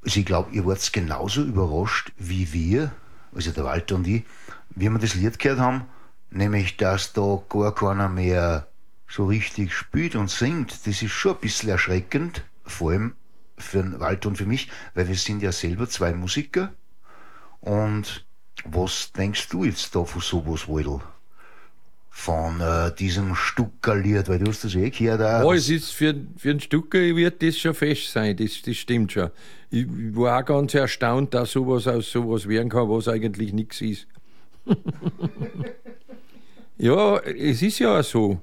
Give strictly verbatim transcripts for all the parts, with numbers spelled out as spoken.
Also ich glaube, ihr wart genauso überrascht wie wir, also der Walter und ich, wie wir das Lied gehört haben, nämlich, dass da gar keiner mehr so richtig spielt und singt. Das ist schon ein bisschen erschreckend, vor allem für den Walter und für mich, weil wir sind ja selber zwei Musiker. Und was denkst du jetzt da von sowas, Waldl? Von äh, diesem Stuckerlied, weil du hast das eh gehört auch. Ja, es ist für, für einen Stucker wird das schon fest sein, das, das stimmt schon. Ich war auch ganz erstaunt, dass sowas aus sowas werden kann, was eigentlich nichts ist. Ja, es ist ja auch so.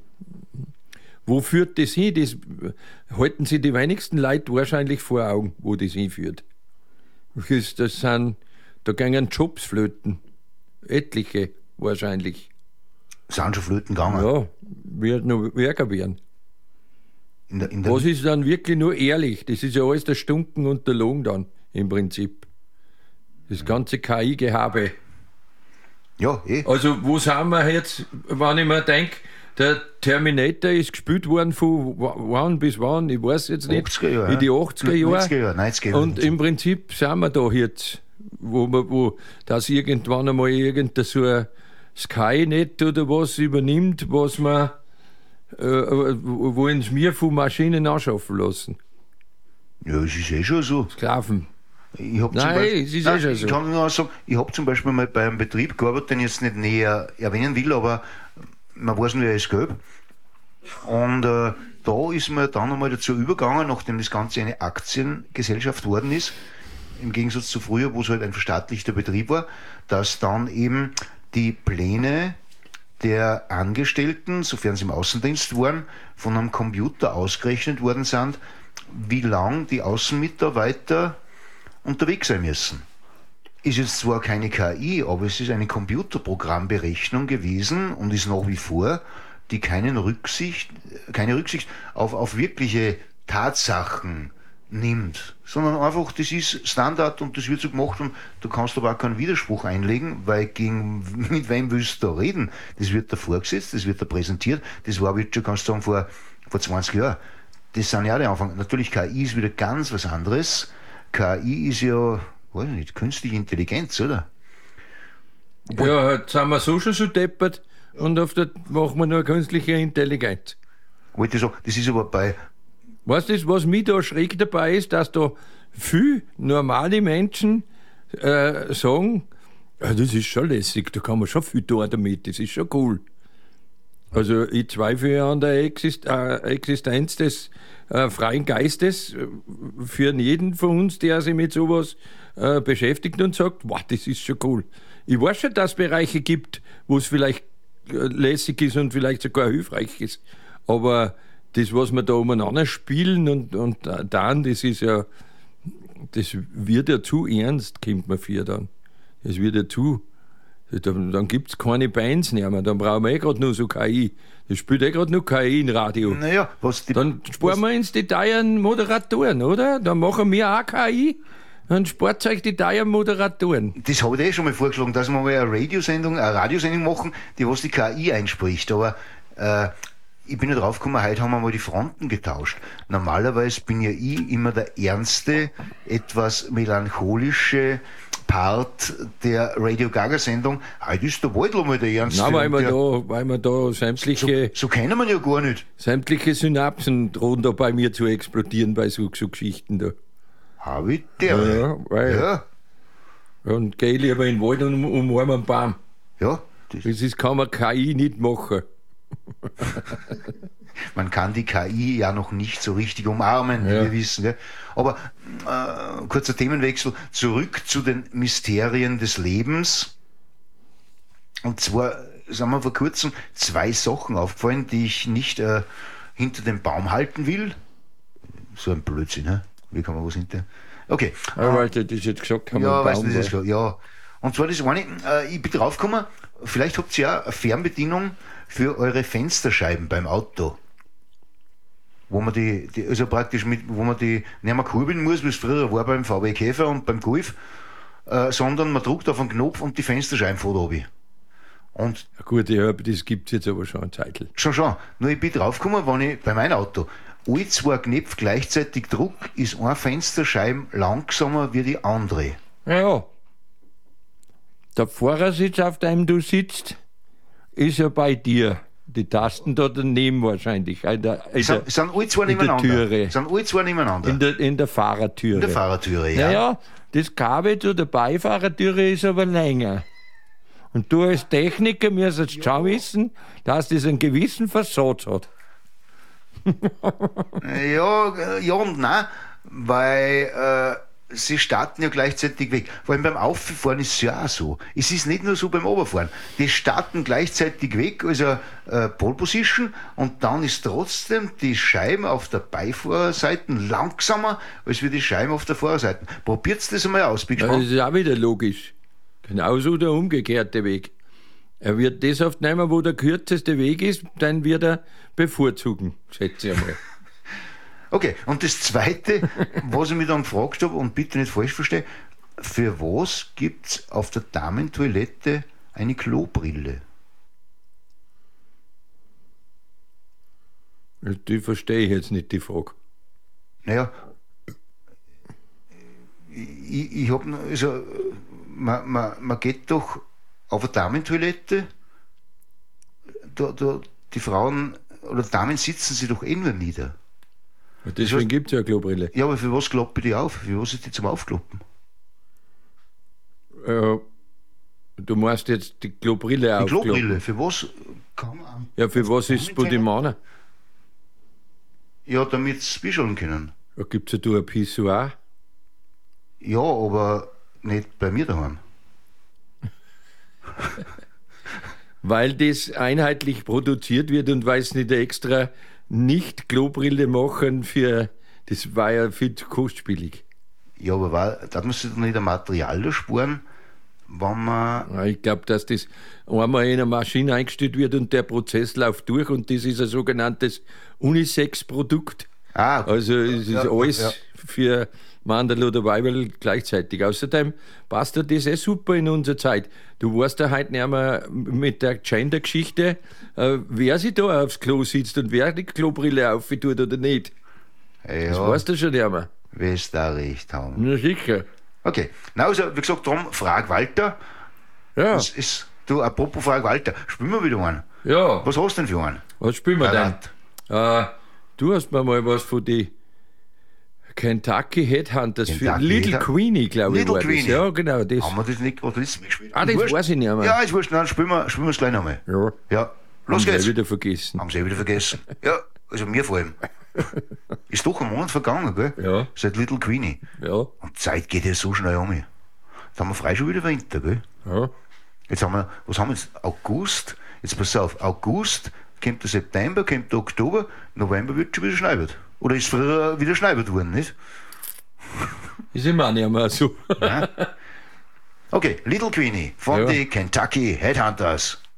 Wo führt das hin? Das halten sich die wenigsten Leute wahrscheinlich vor Augen, wo das hinführt. Das, das sind, da gehen Jobs flöten. Etliche wahrscheinlich. Sind schon flöten gegangen? Ja, wird noch ärger werden. In der, in der Was ist dann wirklich nur ehrlich? Das ist ja alles der Stunken und der Lohn dann im Prinzip. Das ganze K I-Gehabe. Ja, eh. Also wo sind wir jetzt, wenn ich mir denke, der Terminator ist gespielt worden von wann bis wann, ich weiß jetzt nicht, achtziger Jahre, in die achtziger Jahre. neunziger Jahre, neunziger Jahre. Und im Prinzip sind wir da jetzt, wo, wir, wo das irgendwann einmal irgendein so ein Skynet oder was übernimmt, was man, äh, wollen es mir von Maschinen anschaffen lassen. Ja, es ist eh schon so. Sklaven. Ich hab Nein, Beispiel, es ist nein, eh schon ich so. kann nur sagen, ich habe zum Beispiel mal bei einem Betrieb gearbeitet, den ich jetzt nicht näher erwähnen will, aber man weiß nur, er ist gelb. Und äh, da ist man dann einmal dazu übergegangen, nachdem das Ganze eine Aktiengesellschaft worden ist, im Gegensatz zu früher, wo es halt ein verstaatlichter Betrieb war, dass dann eben die Pläne der Angestellten, sofern sie im Außendienst waren, von einem Computer ausgerechnet worden sind, wie lang die Außenmitarbeiter unterwegs sein müssen. Ist jetzt zwar keine K I, aber es ist eine Computerprogrammberechnung gewesen und ist nach wie vor, die keinen Rücksicht, keine Rücksicht auf, auf wirkliche Tatsachen nimmt, sondern einfach, das ist Standard und das wird so gemacht und du kannst aber auch keinen Widerspruch einlegen, weil gegen, mit wem willst du da reden? Das wird da vorgesetzt, das wird da präsentiert, das war, wie du kannst sagen, vor, vor zwanzig Jahren. Das sind ja die Anfang. Natürlich, K I ist wieder ganz was anderes. K I ist ja, weiß ich nicht, künstliche Intelligenz, oder? Ja, jetzt sind wir so schon so deppert und auf der machen wir nur künstliche Intelligenz. Wollte ich sagen, das ist aber bei, Weißt du, was mich da schräg dabei ist, dass da viele normale Menschen äh, sagen, ja, das ist schon lässig, da kann man schon viel tun damit, das ist schon cool. Also ich zweifle ja an der Exist äh, Existenz des äh, freien Geistes äh, für jeden von uns, der sich mit sowas äh, beschäftigt und sagt, wow, das ist schon cool. Ich weiß schon, dass es Bereiche gibt, wo es vielleicht äh, lässig ist und vielleicht sogar hilfreich ist, aber das, was wir da umeinander spielen und, und dann, das ist ja, das wird ja zu ernst, kommt man für dann. Das wird ja zu, dann, dann gibt es keine Bands mehr, dann brauchen wir eh gerade nur so K I. Das spielt eh gerade nur K I in Radio. naja, was die, Dann sparen wir ins Detail an Moderatoren, oder? Dann machen wir auch K I, dann spart euch die teuren Moderatoren. das habe ich eh schon mal vorgeschlagen, dass wir mal eine Radiosendung, eine Radiosendung machen, die was die K I einspricht, aber äh, ich bin ja drauf gekommen, heute haben wir mal die Fronten getauscht. Normalerweise bin ja ich immer der ernste, etwas melancholische Part der Radio Gaga-Sendung. Heute ist der Waldl mal der ernste. Nein, weil und wir der, da, weil wir da sämtliche, so, so kennen wir ihn ja gar nicht. sämtliche Synapsen drohen da bei mir zu explodieren bei so, so Geschichten da. Habe ich der? Ja, weil, Ja, und geh lieber in den Wald und um, umarm einen Baum. ja. Das, Das ist, kann man K I nicht machen. man kann die K I ja noch nicht so richtig umarmen, wie Ja. wir wissen. Gell? Aber äh, kurzer Themenwechsel, zurück zu den Mysterien des Lebens. Und zwar sind mir vor kurzem zwei Sachen aufgefallen, die ich nicht äh, hinter dem Baum halten will. So ein Blödsinn, hä? Wie kann man was hinter... Okay. Aber weil du das jetzt gesagt haben, Ja, ein weißt du, Baum das ist war. klar. Ja. Und zwar das eine, äh, ich bin draufgekommen, vielleicht habt ihr ja eine Fernbedienung für eure Fensterscheiben beim Auto. Wo man die, die also praktisch mit, wo man die nicht mehr kurbeln muss, wie es früher war beim V W Käfer und beim Golf, äh, sondern man drückt auf einen Knopf und die Fensterscheiben fährt runter. Und Ja, gut, ja, das gibt es jetzt aber schon eine Zeit. schon, schon. Nur ich bin draufgekommen, wenn ich bei meinem Auto, alle zwei Knöpfe gleichzeitig druck, ist ein Fensterscheiben langsamer wie die andere. Ja. Der Fahrersitz, auf dem du sitzt, ist ja bei dir. Die Tasten da daneben wahrscheinlich. In der, in Sind, der, sind alle zwei in der nebeneinander? Türe. Sind alle zwei nebeneinander? in der, in der Fahrertüre. In der Fahrertüre, ja. Naja, das Kabel zu der Beifahrertüre ist aber länger. Und du als Techniker musst jetzt schon wissen, dass das einen gewissen Versatz hat. Ja, ja und nein, weil äh, sie starten ja gleichzeitig weg. Vor allem beim Auffahren ist es ja auch so. Es ist nicht nur so beim Oberfahren. Die starten gleichzeitig weg, also äh, Pole Position, und dann ist trotzdem die Scheibe auf der Beifahrerseite langsamer als wie die Scheibe auf der Fahrerseite. Probiert das einmal aus, bin Ja, gespannt. das ist auch wieder logisch. Genauso der umgekehrte Weg. Er wird das oft nehmen, wo der kürzeste Weg ist, dann wird er bevorzugen, schätze ich einmal. Okay, und das Zweite, was ich mich dann gefragt habe, und bitte nicht falsch verstehen, für was gibt es auf der Damentoilette eine Klobrille? Die verstehe ich jetzt nicht, die Frage. Naja, ich, ich habe, also, man, man, man geht doch auf eine Damentoilette, da, da, die Frauen oder Damen sitzen sie doch eh nur nieder. Und deswegen gibt es ja eine Klobrille. Ja, aber für was kloppe ich die auf? Für was ist die zum Aufkloppen? Äh, du meinst jetzt die Klobrille Die aufkloppen. Klobrille, für was kann man... Ja, für was ist es bei den Männern? Ja, damit sie wischeln können. Da gibt es ja da ein Pissoir. Ja, aber nicht bei mir daheim. Weil das einheitlich produziert wird und weil es nicht extra nicht Klobrille machen für, das war ja viel zu kostspielig. Ja, aber war, da muss sich doch nicht ein Material da sparen, wenn man... Ja, ich glaube, dass das einmal in eine Maschine eingestellt wird und der Prozess läuft durch und das ist ein sogenanntes Unisex-Produkt. Ah, Also es ist ja, alles ja. für Mandel oder Weiberl gleichzeitig. Außerdem passt ja das eh super in unserer Zeit. Du weißt ja heute nicht mehr mit der Gender-Geschichte, äh, wer sich da aufs Klo sitzt und wer die Klobrille auftut oder nicht. Das Ja, weißt du schon nicht mehr. wirst da recht haben. Na sicher. Okay, na also, wie gesagt, darum, frag Walter. Ja, Das ist, du, apropos frag Walter, spielen wir wieder einen. ja. Was hast du denn für einen? Was spielen wir denn? Parat. Äh, du hast mir mal was von die Kentucky Headhunters für Kentucky Little Headhunter- Queenie, glaube ich, Little war Queenie. das. Ja, genau, das. Haben wir das nicht gerade letztes Mal gespielt? Ah, das Wurscht. weiß ich nicht mehr. Ja, ist wurscht, dann spielen wir, spielen wir es gleich nochmal. Ja, Ja, los haben wir geht's. wieder vergessen. Haben sie eh wieder vergessen. Ja, also mir vor allem. Ist doch ein Monat vergangen, gell? Ja. Seit Little Queenie. Ja, Und die Zeit geht ja so schnell um. Jetzt haben wir frei schon wieder Winter, gell? ja. Jetzt haben wir, was haben wir jetzt? August. Jetzt pass auf, August, kommt der September, kommt der Oktober, November wird schon wieder schneibert. Oder ist früher wieder schneibert worden, nicht? Ist immer auch nicht mehr so. Okay, Little Queenie von Ja. den Kentucky Headhunters.